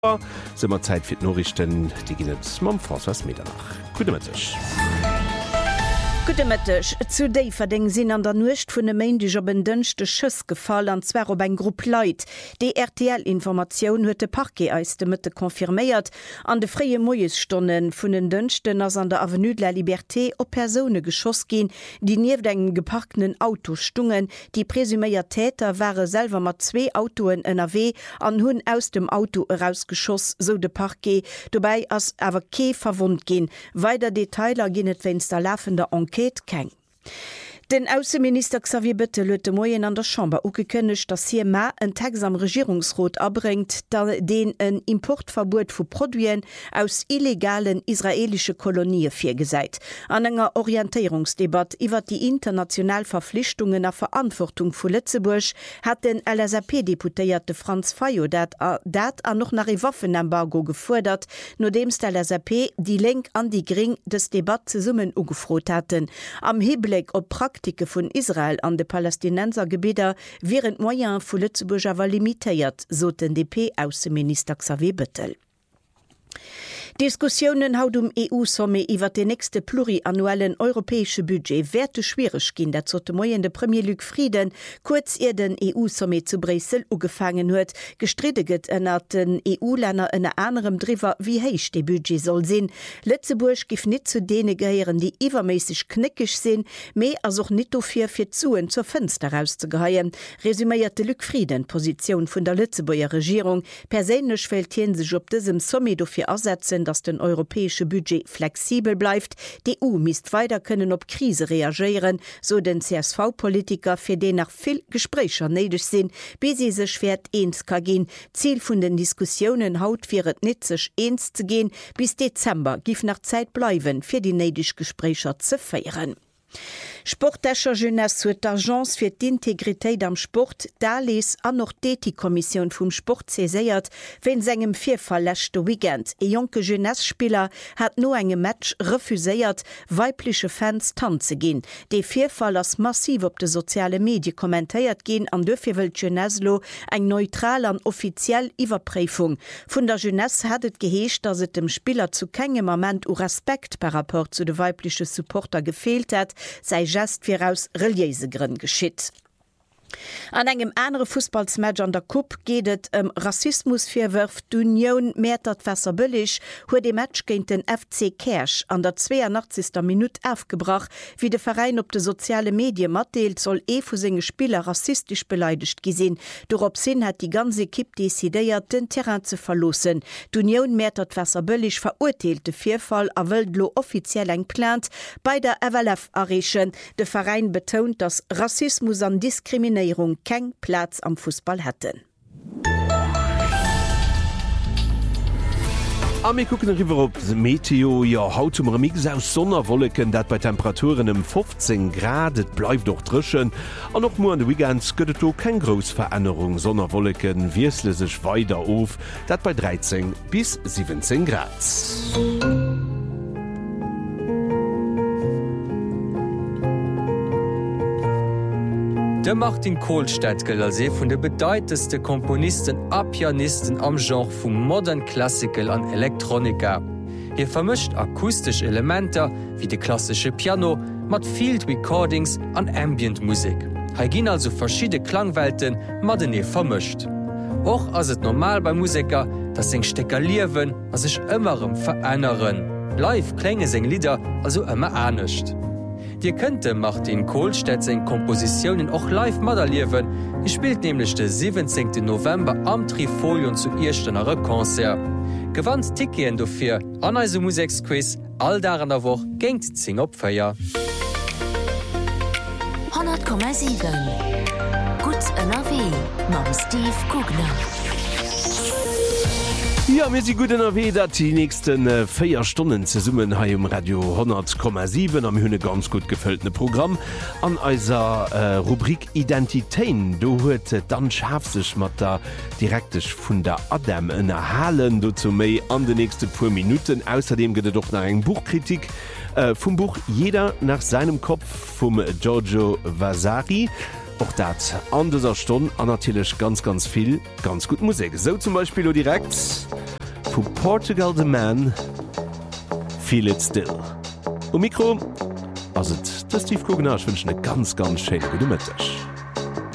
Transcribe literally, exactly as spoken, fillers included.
Simmer Zeit fir Norrichten, die ginet mam François Medernach. Gute Mittag. Gute Mittag. Zu déi verdeng sinn an der Nucht vun de Mäindeg op en dënchte Schëss gefall anzwer op eng Grupp Leiit. D R T L-Informationoun huet de Parquet eis de Mëtte konfirméiert an de frie Moiesstonnen vun den Dënchten ass an der Avenue de la Liberté op Persone geschoss gin, die nieef engen geparkten Auto stungen. Die presüméiert Täter waren selver mat zwee Autoen N R W an hunn aus dem Auto herausgeschoss, so de Parquet. Dobei ass awer kee verwund gin. Weider Detailer ginnet wenns der laufende Enquete keng. Den Außenminister Xavier Bettel huet de Moien an der Chamber ugekënnecht, dat C M A en Text am Regierungsrot abringt, den en Importverbot vu Produien aus illegalen israelische Kolonie firgesäit. An enger Orientierungsdebat iwwer die international Verpflichtungen a Verantwortung vu Lützeburg hat den L S A P-Deputéierte Franz Fayo dat, dat an noch nach e Waffenembargo gefordert, no dems der L S A P die Lenk an die Gring des Debat ze summen ugefrot hatten. Am Hinblick op Praktike vun Israel an de Palästinensergebieter wären Moyen vu Lützeburg awer limitéiert, so den D P-Außenminister Xavier Bettel. Diskussionen haut um E U-Somme iwwer de nächste pluriannuellen europäesche Budget werte schwierig gin, dat zote Moien de Premier Luc Frieden kurz ihr den E U-Somme zu Brüssel ugefangen huet, gestrideget ënner den E U-Länner ënner anderem Driver wie heich de Budget soll sinn. Lützeburg gif net zu dene geheieren, die iwwermäßig knickig sinn, méi as och net dofir fir zuen zur Fenster rauszugeheien. Resümierte Luc Frieden Position vun der Lützeburger Regierung. Perélech fällt hien sech op diesem Somme dofir ersetzen, dass den europäische Budget flexibel bleibt. Die E U misst weiter können op Krise reagieren, so den C S V-Politiker fir den nach viel Gesprächer neidig sinn, bis sie se schwert eens ka gin. Ziel vun den Diskussionen haut firet nitzech eens zu gehen, bis Dezember gif nach Zeit bleiben, fir die neidig Gesprächer zu feieren. Sportcher Jeunesse huet d'Agence fir d'Integritéit am Sport dales an noch d'Ethikkommission vum Sport zeséiert, wenn segem Vierfall lächte Weekend. E jonke Jeunessspieler hat no engem Match refuséiert, weibliche Fans tanze gin. De Vierfall ass massiv op de soziale Medien kommentéiert gin an dëfir wëlt Jeunesslo eng neutral an offiziell Iwerpräfung. Vun der Jeunesse hat et geheescht, dat et dem Spieler zu kegem Moment u Respekt per rapport zu de weibliche Supporter gefehlt hat, sei just firaus reliese Grünn geschitt. An engem enere Fußballsmatch an der Cup gehtt em um Rassismusfirwürf d'Union Mätert wässer bëllig, huet de Match géint den F C Kersch an der zweiundachtzigster Minute aufgebracht, wie de Verein op de soziale Medien matdeelt soll e vu senge Spieler rassistisch beleidigt gesinn. Dorop sinn hat die ganze Kipp desideiert, den Terrain zu verlosen. D'Union Mätert wässer bëllig verurteilte Vierfall a wëldlo offiziell eng plant bei der F L F errechen. De Verein betont, dass Rassismus an Diskriminierung keng Platz am Fußball hätten. Am wir gucken riwer op de Meteo, ja haut zum Remix aus Sonnerwolleken, dat bei Temperaturen um fünfzehn Grad, et bleif doch drschen. An noch mo an de Weekends gëtt o kein Gros Veränderung, Sonnerwolleken wiesle sech weiter auf, dat bei dreizehn bis siebzehn Grad. De Martin Kohlstedt gëll als e vun de bedeiteste Komponisten a Pianisten am Genre vum Modern Classical an Elektronika. Hier vermischt akustisch Elementer wie de klassische Piano mat Field Recordings an Ambient Musik. Ha ginn also verschiedene Klangwelten mat den e vermischt. Och ass et normal bei Musiker, dat seg Stecker liewen as sech ëmmerem verënneren. Live klenge seg Lieder also ëmmer anecht. Dir könnte Martin Kohlstedt seg Kompositionen auch live modelliewen. Er spielt nämlich den siebzehnten November am Trifolion zu Irstenere Konzert. Gewandt Tikien dofir an eise Musikquiz all daran der Woche gengt zing opfeier. hundert Komma sieben Gut N R W mam Steve Kugler. Ja, mir sie gut N R W, dat die nächsten äh, vier Stunden ze summen ha um Radio hundert Komma sieben am hunne ganz gut gefüllte Programm an eiser äh, Rubrik Identitäten. Du huet äh, dann schaff sech mat der direktisch vun der Adam ënnerhalen du zu méi an de nächste paar Minuten. Außerdem gët doch nach eng Buchkritik äh, vum Buch Jeder nach seinem Kopf vum Giorgio Vasari. Auch dat an dieser Stunde an natürlich ganz ganz viel ganz gut Musik. So zum Beispiel direkt vu Portugal the Man Feel it still. O Mikro ass et Steve Kogenach wënschen e ganz ganz schön gute Mëttech.